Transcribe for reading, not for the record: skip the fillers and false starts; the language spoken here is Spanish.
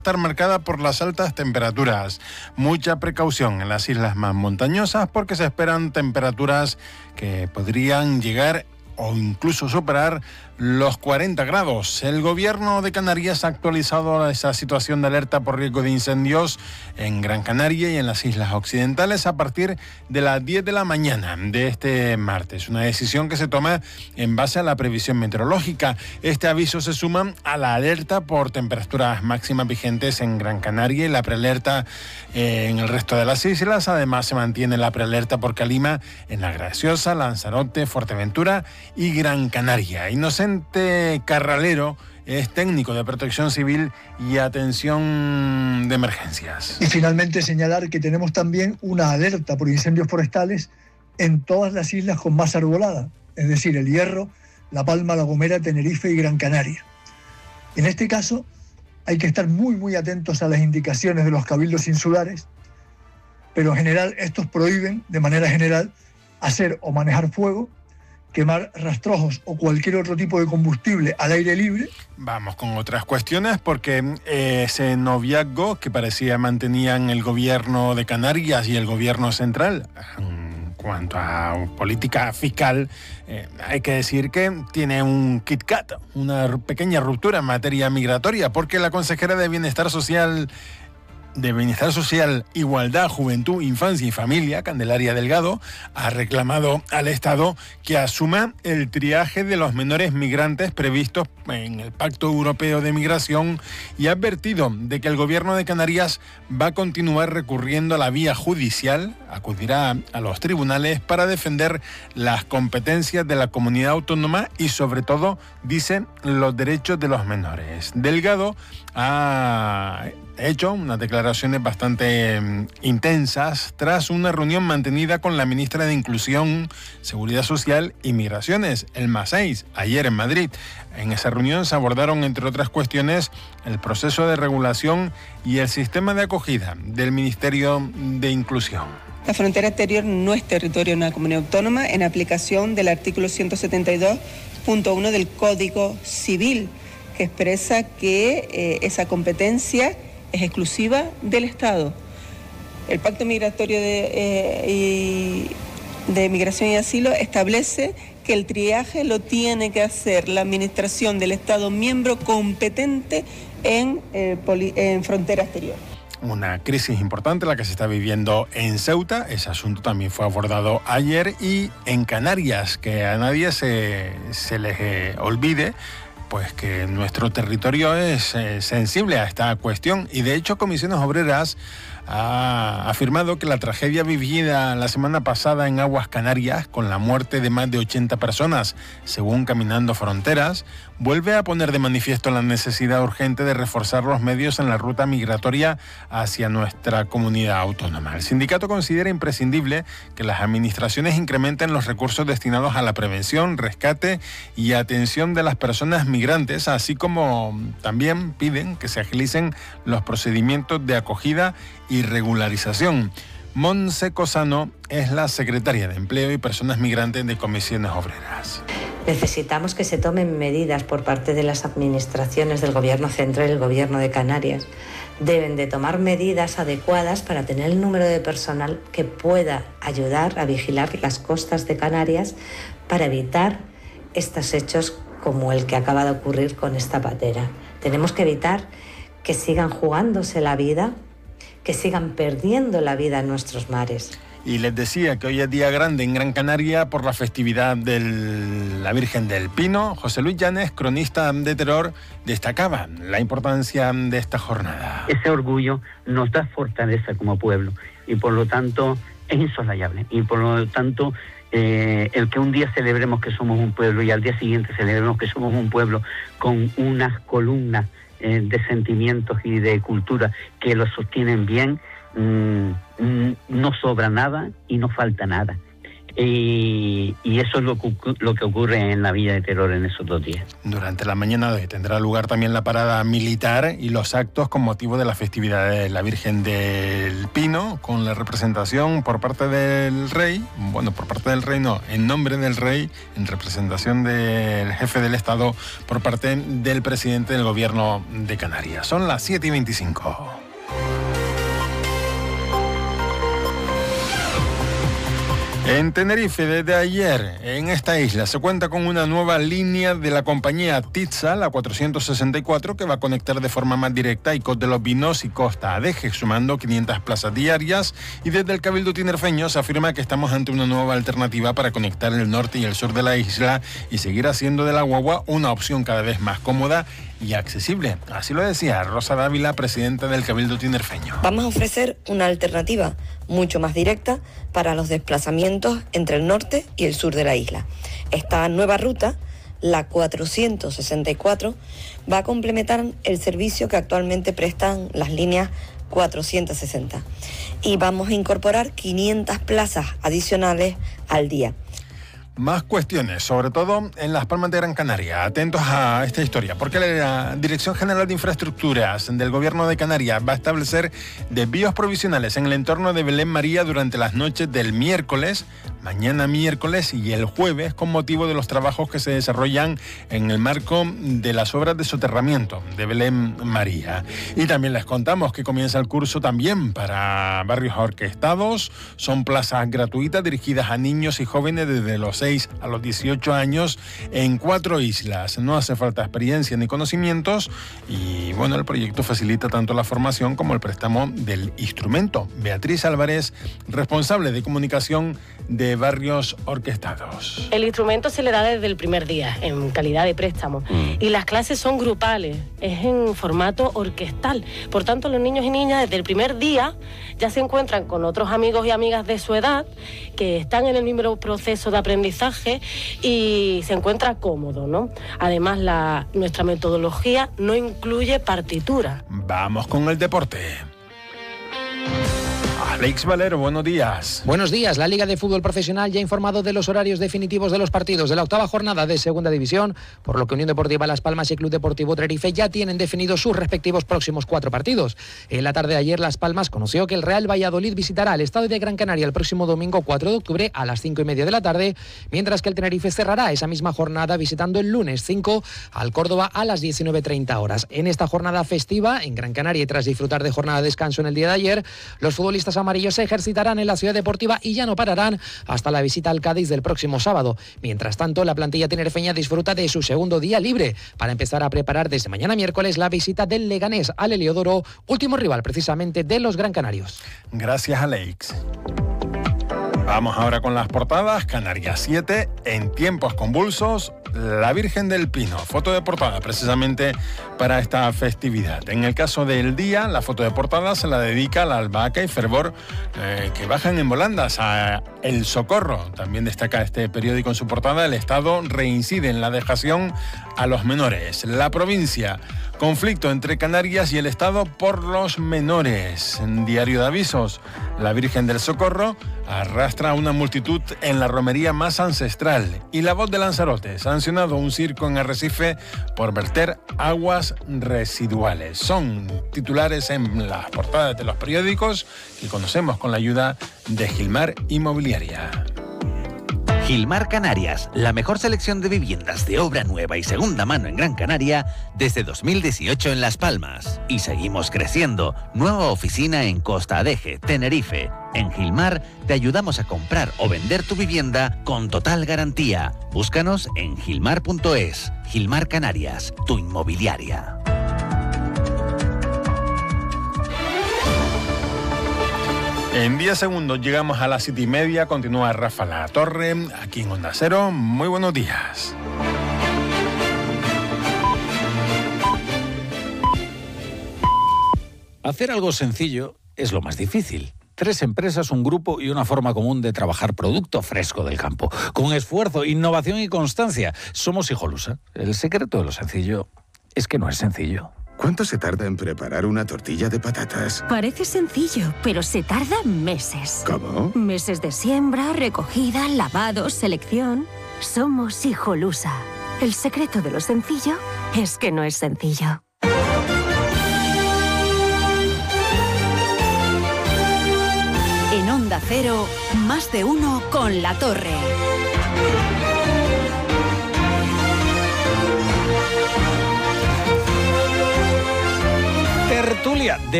Estar marcada por las altas temperaturas. Mucha precaución en las islas más montañosas porque se esperan temperaturas que podrían llegar o incluso superar los 40 grados. El gobierno de Canarias ha actualizado esa situación de alerta por riesgo de incendios en Gran Canaria y en las islas occidentales a partir de las 10 de la mañana de este martes. Una decisión que se toma en base a la previsión meteorológica. Este aviso se suma a la alerta por temperaturas máximas vigentes en Gran Canaria y la prealerta en el resto de las islas. Además se mantiene la prealerta por calima en La Graciosa, Lanzarote, Fuerteventura y Gran Canaria. Inocente Carralero es técnico de protección civil y atención de emergencias. Y finalmente señalar que tenemos también una alerta por incendios forestales en todas las islas con masa arbolada, es decir, El Hierro, La Palma, La Gomera, Tenerife y Gran Canaria. En este caso hay que estar muy atentos a las indicaciones de los cabildos insulares, pero en general estos prohíben de manera general hacer o manejar fuego, quemar rastrojos o cualquier otro tipo de combustible al aire libre. Vamos con otras cuestiones porque ese noviazgo que parecía mantenían el gobierno de Canarias y el gobierno central en cuanto a política fiscal, hay que decir que tiene un Kit Kat, una pequeña ruptura en materia migratoria, porque la consejera de Bienestar Social, Igualdad, Juventud, Infancia y Familia, Candelaria Delgado, ha reclamado al Estado que asuma el triaje de los menores migrantes previstos en el Pacto Europeo de Migración y ha advertido de que el Gobierno de Canarias va a continuar recurriendo a la vía judicial, acudirá a los tribunales para defender las competencias de la comunidad autónoma y sobre todo, dice, los derechos de los menores. Delgado ha hecho unas declaraciones bastante intensas tras una reunión mantenida con la ministra de Inclusión, Seguridad Social y Migraciones, Elma Saiz, ayer en Madrid. En esa reunión se abordaron, entre otras cuestiones, el proceso de regulación y el sistema de acogida del Ministerio de Inclusión. La frontera exterior no es territorio de una comunidad autónoma en aplicación del artículo 172.1 del Código Civil, que expresa que esa competencia es exclusiva del Estado. El Pacto Migratorio de Migración y Asilo establece que el triaje lo tiene que hacer la administración del Estado miembro competente en frontera exterior. Una crisis importante la que se está viviendo en Ceuta. Ese asunto también fue abordado ayer, y en Canarias, que a nadie se les olvide pues que nuestro territorio es sensible a esta cuestión, y de hecho Comisiones Obreras ha afirmado que la tragedia vivida la semana pasada en aguas canarias, con la muerte de más de 80 personas, según Caminando Fronteras, vuelve a poner de manifiesto la necesidad urgente de reforzar los medios en la ruta migratoria hacia nuestra comunidad autónoma. El sindicato considera imprescindible que las administraciones incrementen los recursos destinados a la prevención, rescate y atención de las personas migrantes, así como también piden que se agilicen los procedimientos de acogida y regularización. Montse Cosano es la secretaria de Empleo y Personas Migrantes de Comisiones Obreras. Necesitamos que se tomen medidas por parte de las administraciones del Gobierno central y el Gobierno de Canarias. Deben de tomar medidas adecuadas para tener el número de personal que pueda ayudar a vigilar las costas de Canarias para evitar estos hechos como el que acaba de ocurrir con esta patera. Tenemos que evitar que sigan jugándose la vida, que sigan perdiendo la vida en nuestros mares. Y les decía que hoy es día grande en Gran Canaria por la festividad de la Virgen del Pino. José Luis Llanes, cronista de terror, destacaba la importancia de esta jornada. Ese orgullo nos da fortaleza como pueblo y por lo tanto es insoslayable. Y por lo tanto el que un día celebremos que somos un pueblo y al día siguiente celebremos que somos un pueblo con unas columnas de sentimientos y de cultura que lo sostienen bien, no sobra nada y no falta nada. Y eso es lo que ocurre en la Villa de Terror en esos 2 días. Durante la mañana de hoy tendrá lugar también la parada militar y los actos con motivo de la festividad de la Virgen del Pino, con la representación por parte del rey, en nombre del rey, en representación del jefe del Estado, por parte del presidente del Gobierno de Canarias. Son las 7:25. En Tenerife, desde ayer, en esta isla, se cuenta con una nueva línea de la compañía TITSA, la 464, que va a conectar de forma más directa Icod de los Vinos y Costa Adeje, sumando 500 plazas diarias. Y desde el Cabildo tinerfeño se afirma que estamos ante una nueva alternativa para conectar el norte y el sur de la isla y seguir haciendo de la guagua una opción cada vez más cómoda y accesible. Así lo decía Rosa Dávila, presidenta del Cabildo tinerfeño. Vamos a ofrecer una alternativa mucho más directa para los desplazamientos entre el norte y el sur de la isla. Esta nueva ruta, la 464, va a complementar el servicio que actualmente prestan las líneas 460 y vamos a incorporar 500 plazas adicionales al día. Más cuestiones, sobre todo en Las Palmas de Gran Canaria. Atentos a esta historia, porque la Dirección General de Infraestructuras del Gobierno de Canarias va a establecer desvíos provisionales en el entorno de Belén María durante las noches del miércoles, mañana miércoles y el jueves, con motivo de los trabajos que se desarrollan en el marco de las obras de soterramiento de Belén María. Y también les contamos que comienza el curso también para barrios orquestados. Son plazas gratuitas dirigidas a niños y jóvenes desde los 6 a los 18 años en 4 islas. No hace falta experiencia ni conocimientos y bueno, el proyecto facilita tanto la formación como el préstamo del instrumento. Beatriz Álvarez, responsable de comunicación de Barrios Orquestados. El instrumento se le da desde el primer día en calidad de préstamo y las clases son grupales, es en formato orquestal. Por tanto, los niños y niñas desde el primer día ya se encuentran con otros amigos y amigas de su edad que están en el mismo proceso de aprendizaje y se encuentra cómodo, ¿no? Además, nuestra metodología no incluye partitura. Vamos con el deporte. Alex Valero, buenos días. Buenos días. La Liga de Fútbol Profesional ya ha informado de los horarios definitivos de los partidos de la 8ª jornada de Segunda División, por lo que Unión Deportiva Las Palmas y Club Deportivo Tenerife ya tienen definidos sus respectivos próximos 4 partidos. En la tarde de ayer, Las Palmas conoció que el Real Valladolid visitará el Estadio de Gran Canaria el próximo domingo 4 de octubre a las 5:30 de la tarde, mientras que el Tenerife cerrará esa misma jornada visitando el lunes 5 al Córdoba a las 19:30 horas. En esta jornada festiva en Gran Canaria y tras disfrutar de jornada de descanso en el día de ayer, los futbolistas amarillos se ejercitarán en la ciudad deportiva y ya no pararán hasta la visita al Cádiz del próximo sábado. Mientras tanto, la plantilla tinerfeña disfruta de su segundo día libre para empezar a preparar desde mañana miércoles la visita del Leganés al Heliodoro, último rival precisamente de los Gran Canarios. Gracias, Alex. Vamos ahora con las portadas. Canarias 7, en tiempos convulsos, la Virgen del Pino. Foto de portada precisamente para esta festividad. En el caso del día, la foto de portada se la dedica a la albahaca y fervor que bajan en volandas a El Socorro. También destaca este periódico en su portada: el Estado reincide en la dejación a los menores. La provincia: conflicto entre Canarias y el Estado por los menores. En Diario de Avisos: la Virgen del Socorro arrastra a una multitud en la romería más ancestral. Y La Voz de Lanzarote: sancionado un circo en Arrecife por verter aguas residuales. Son titulares en las portadas de los periódicos que conocemos con la ayuda de Gilmar Inmobiliaria. Gilmar Canarias, la mejor selección de viviendas de obra nueva y segunda mano en Gran Canaria desde 2018 en Las Palmas. Y seguimos creciendo. Nueva oficina en Costa Adeje, Tenerife. En Gilmar te ayudamos a comprar o vender tu vivienda con total garantía. Búscanos en gilmar.es. Gilmar Canarias, tu inmobiliaria. En 10 segundos llegamos a las 7:30. Continúa Rafa La Torre aquí en Onda Cero. Muy buenos días. Hacer algo sencillo es lo más difícil. 3 empresas, un grupo y una forma común de trabajar producto fresco del campo. Con esfuerzo, innovación y constancia. Somos Hijolusa. El secreto de lo sencillo es que no es sencillo. ¿Cuánto se tarda en preparar una tortilla de patatas? Parece sencillo, pero se tarda meses. ¿Cómo? Meses de siembra, recogida, lavado, selección. Somos Hijolusa. El secreto de lo sencillo es que no es sencillo. En Onda Cero, más de uno con La Torre. Tertulia de